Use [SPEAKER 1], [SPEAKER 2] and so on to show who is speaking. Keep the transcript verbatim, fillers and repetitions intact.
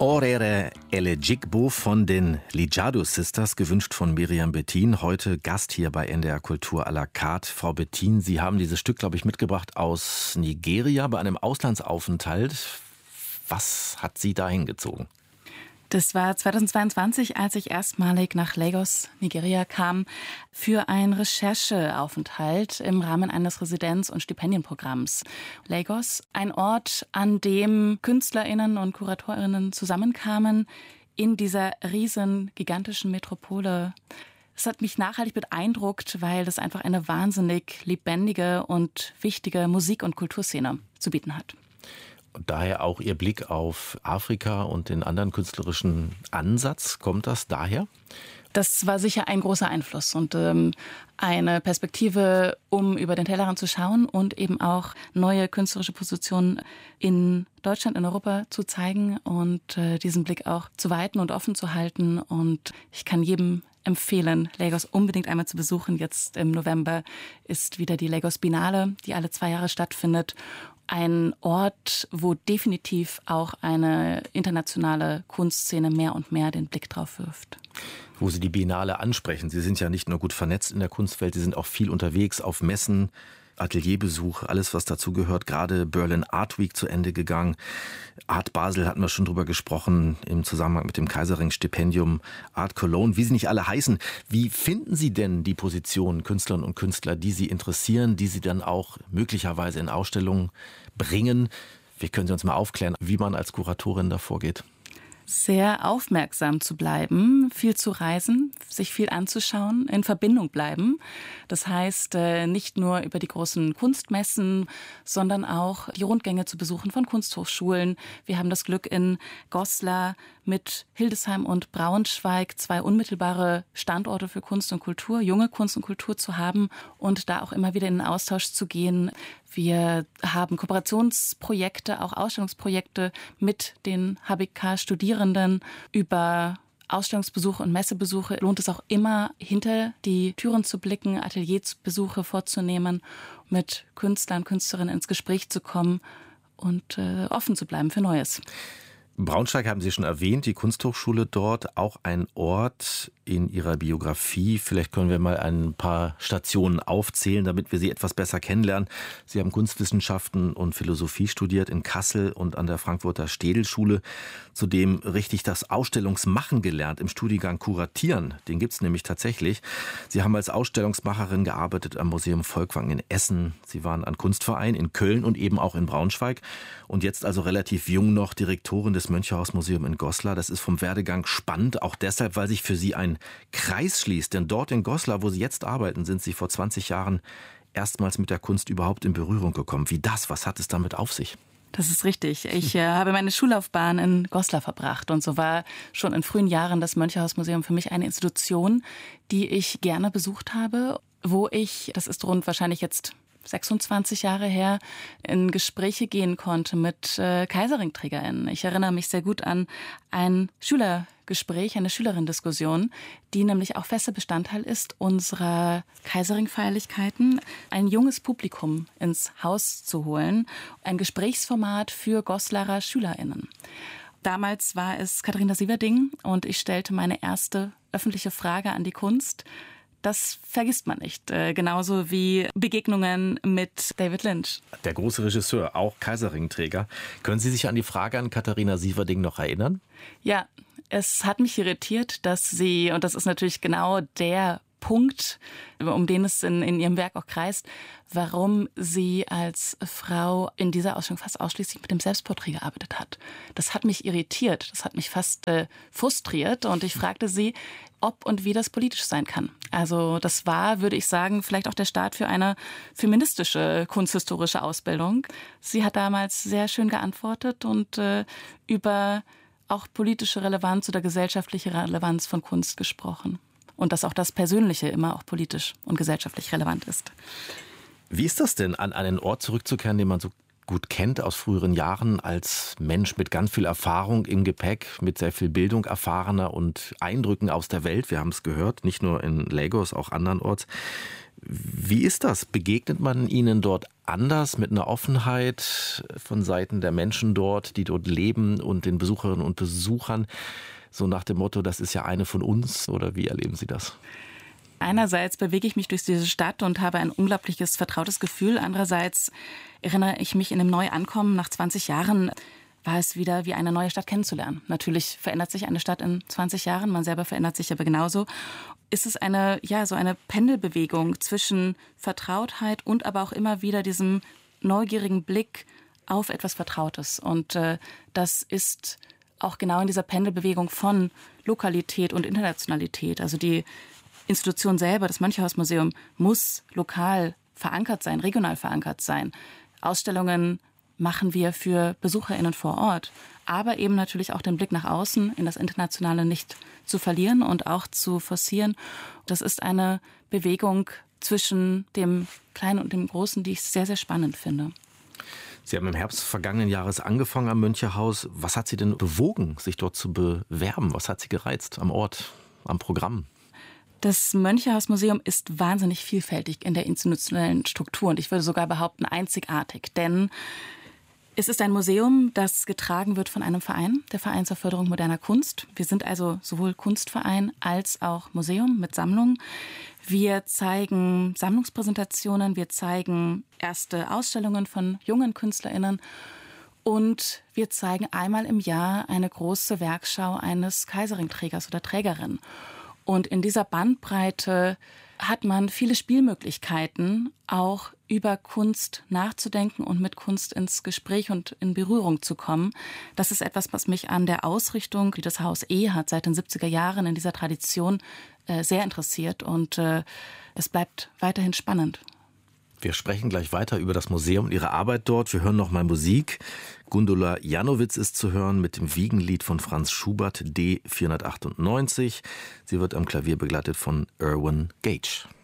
[SPEAKER 1] Orere Elejigbo von den Lijadu Sisters, gewünscht von Miriam Bethien. Heute Gast hier bei N D R Kultur à la carte. Frau Bethien, Sie haben dieses Stück, glaube ich, mitgebracht aus Nigeria bei einem Auslandsaufenthalt. Was hat Sie da hingezogen?
[SPEAKER 2] Das war zweitausendzweiundzwanzig, als ich erstmalig nach Lagos, Nigeria kam, für einen Rechercheaufenthalt im Rahmen eines Residenz- und Stipendienprogramms. Lagos, ein Ort, an dem KünstlerInnen und KuratorInnen zusammenkamen in dieser riesen, gigantischen Metropole. Es hat mich nachhaltig beeindruckt, weil das einfach eine wahnsinnig lebendige und wichtige Musik- und Kulturszene zu bieten hat.
[SPEAKER 1] Und daher auch Ihr Blick auf Afrika und den anderen künstlerischen Ansatz. Kommt das daher?
[SPEAKER 2] Das war sicher ein großer Einfluss und ähm, eine Perspektive, um über den Tellerrand zu schauen und eben auch neue künstlerische Positionen in Deutschland, in Europa zu zeigen und äh, diesen Blick auch zu weiten und offen zu halten. Und ich kann jedem empfehlen, Lagos unbedingt einmal zu besuchen. Jetzt im November ist wieder die Lagos Biennale, die alle zwei Jahre stattfindet. Ein Ort, wo definitiv auch eine internationale Kunstszene mehr und mehr den Blick drauf wirft.
[SPEAKER 1] Wo Sie die Biennale ansprechen. Sie sind ja nicht nur gut vernetzt in der Kunstwelt, Sie sind auch viel unterwegs auf Messen, Atelierbesuch, alles was dazu gehört. Gerade Berlin Art Week zu Ende gegangen. Art Basel hatten wir schon drüber gesprochen im Zusammenhang mit dem Kaiserring-Stipendium, Art Cologne, wie sie nicht alle heißen. Wie finden Sie denn die Positionen Künstlerinnen und Künstler, die Sie interessieren, die Sie dann auch möglicherweise in Ausstellungen bringen? Wie können Sie uns mal aufklären, wie man als Kuratorin da vorgeht?
[SPEAKER 2] Sehr aufmerksam zu bleiben, viel zu reisen, sich viel anzuschauen, in Verbindung bleiben. Das heißt, nicht nur über die großen Kunstmessen, sondern auch die Rundgänge zu besuchen von Kunsthochschulen. Wir haben das Glück, in Goslar mit Hildesheim und Braunschweig zwei unmittelbare Standorte für Kunst und Kultur, junge Kunst und Kultur zu haben und da auch immer wieder in den Austausch zu gehen. Wir haben Kooperationsprojekte, auch Ausstellungsprojekte mit den H B K-Studierenden. Über Ausstellungsbesuche und Messebesuche lohnt es auch immer, hinter die Türen zu blicken, Atelierbesuche vorzunehmen, mit Künstlern, Künstlerinnen ins Gespräch zu kommen und äh, offen zu bleiben für Neues.
[SPEAKER 1] Braunschweig haben Sie schon erwähnt, die Kunsthochschule dort, auch ein Ort in Ihrer Biografie. Vielleicht können wir mal ein paar Stationen aufzählen, damit wir Sie etwas besser kennenlernen. Sie haben Kunstwissenschaften und Philosophie studiert in Kassel und an der Frankfurter Städelschule. Zudem richtig das Ausstellungsmachen gelernt im Studiengang Kuratieren. Den gibt es nämlich tatsächlich. Sie haben als Ausstellungsmacherin gearbeitet am Museum Volkwang in Essen. Sie waren an Kunstverein in Köln und eben auch in Braunschweig. Und jetzt also relativ jung noch Direktorin des Mönchehaus-Museum in Goslar. Das ist vom Werdegang spannend, auch deshalb, weil sich für Sie ein Kreis schließt. Denn dort in Goslar, wo Sie jetzt arbeiten, sind Sie vor zwanzig Jahren erstmals mit der Kunst überhaupt in Berührung gekommen. Wie das? Was hat es damit auf sich?
[SPEAKER 2] Das ist richtig. Ich äh, habe meine Schullaufbahn in Goslar verbracht und so war schon in frühen Jahren das Mönchehaus-Museum für mich eine Institution, die ich gerne besucht habe, wo ich, das ist rund wahrscheinlich jetzt sechsundzwanzig Jahre her, in Gespräche gehen konnte mit äh, Kaiserring-TrägerInnen. Ich erinnere mich sehr gut an ein Schülergespräch, eine Schülerindiskussion, die nämlich auch fester Bestandteil ist unserer Kaiserring-Feierlichkeiten, ein junges Publikum ins Haus zu holen, ein Gesprächsformat für Goslarer SchülerInnen. Damals war es Katharina Sieverding und ich stellte meine erste öffentliche Frage an die Kunst. Das vergisst man nicht. Äh, genauso wie Begegnungen mit David Lynch.
[SPEAKER 1] Der große Regisseur, auch Kaiserring-Träger. Können Sie sich an die Frage an Katharina Sieverding noch erinnern?
[SPEAKER 2] Ja, es hat mich irritiert, dass sie, und das ist natürlich genau der Punkt, um den es in, in ihrem Werk auch kreist, warum sie als Frau in dieser Ausstellung fast ausschließlich mit dem Selbstporträt gearbeitet hat. Das hat mich irritiert, das hat mich fast äh, frustriert und ich fragte sie, ob und wie das politisch sein kann. Also das war, würde ich sagen, vielleicht auch der Start für eine feministische kunsthistorische Ausbildung. Sie hat damals sehr schön geantwortet und äh, über auch politische Relevanz oder gesellschaftliche Relevanz von Kunst gesprochen. Und dass auch das Persönliche immer auch politisch und gesellschaftlich relevant ist.
[SPEAKER 1] Wie ist das denn, an einen Ort zurückzukehren, den man so gut kennt aus früheren Jahren, als Mensch mit ganz viel Erfahrung im Gepäck, mit sehr viel Bildung erfahrener und Eindrücken aus der Welt? Wir haben es gehört, nicht nur in Lagos, auch andernorts. Wie ist das? Begegnet man Ihnen dort anders, mit einer Offenheit von Seiten der Menschen dort, die dort leben und den Besucherinnen und Besuchern. So nach dem Motto, das ist ja eine von uns, oder wie erleben Sie das?
[SPEAKER 2] Einerseits bewege ich mich durch diese Stadt und habe ein unglaubliches vertrautes Gefühl. Andererseits erinnere ich mich in dem Neuankommen nach zwanzig Jahren, war es wieder wie eine neue Stadt kennenzulernen. Natürlich verändert sich eine Stadt in zwanzig Jahren, man selber verändert sich aber genauso. Ist es eine, ja, so eine Pendelbewegung zwischen Vertrautheit und aber auch immer wieder diesem neugierigen Blick auf etwas Vertrautes. Und äh, das ist auch genau in dieser Pendelbewegung von Lokalität und Internationalität. Also die Institution selber, das Mönchehaus-Museum, muss lokal verankert sein, regional verankert sein. Ausstellungen machen wir für BesucherInnen vor Ort, aber eben natürlich auch den Blick nach außen in das Internationale nicht zu verlieren und auch zu forcieren. Das ist eine Bewegung zwischen dem Kleinen und dem Großen, die ich sehr, sehr spannend finde.
[SPEAKER 1] Sie haben im Herbst vergangenen Jahres angefangen am Mönchehaus. Was hat Sie denn bewogen, sich dort zu bewerben? Was hat Sie gereizt am Ort, am Programm?
[SPEAKER 2] Das Mönchehaus-Museum ist wahnsinnig vielfältig in der institutionellen Struktur und ich würde sogar behaupten einzigartig, denn es ist ein Museum, das getragen wird von einem Verein, der Verein zur Förderung moderner Kunst. Wir sind also sowohl Kunstverein als auch Museum mit Sammlungen. Wir zeigen Sammlungspräsentationen, wir zeigen erste Ausstellungen von jungen KünstlerInnen und wir zeigen einmal im Jahr eine große Werkschau eines Kaiserringträgers oder Trägerin. Und in dieser Bandbreite hat man viele Spielmöglichkeiten, auch über Kunst nachzudenken und mit Kunst ins Gespräch und in Berührung zu kommen. Das ist etwas, was mich an der Ausrichtung, die das Haus E hat, seit den siebziger Jahren in dieser Tradition äh, sehr interessiert. Und äh, es bleibt weiterhin spannend.
[SPEAKER 1] Wir sprechen gleich weiter über das Museum und Ihre Arbeit dort. Wir hören noch mal Musik. Gundula Janowitz ist zu hören mit dem Wiegenlied von Franz Schubert, D vierhundertachtundneunzig. Sie wird am Klavier begleitet von Irwin Gage.